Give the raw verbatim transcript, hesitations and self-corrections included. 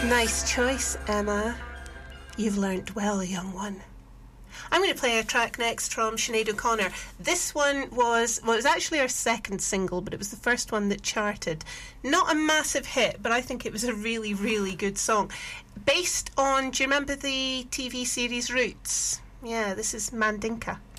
Nice choice, Emma. You've learnt well, young one. I'm going to play a track next from Sinead O'Connor. This one was, well, it was actually her second single, but it was the first one that charted. Not a massive hit, but I think it was a really, really good song. Based on, do you remember the T V series Roots? Yeah, this is Mandinka.